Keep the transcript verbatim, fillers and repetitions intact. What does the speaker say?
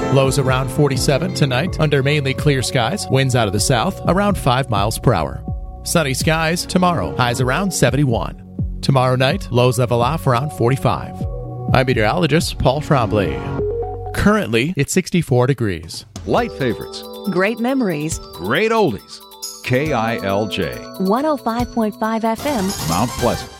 Lows around forty-seven tonight under mainly clear skies. Winds out of the south around five miles per hour. Sunny skies tomorrow. Highs around seventy-one. Tomorrow night, lows level off around forty-five. I'm meteorologist Paul Trombley. Currently, it's sixty-four degrees. Light favorites. Great memories. Great oldies. K I L J. one oh five point five F M. Mount Pleasant.